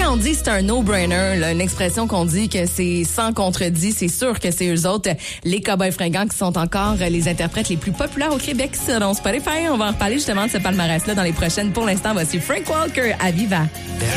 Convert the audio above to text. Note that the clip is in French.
quand on dit c'est un no-brainer, là, une expression qu'on dit que c'est sans contredit, c'est sûr que c'est eux autres, les Cowboys Fringants, qui sont encore les interprètes les plus populaires au Québec selon Spotify. On va en reparler justement de ce palmarès-là dans les prochaines. Pour l'instant, voici Frank Walker à Viva.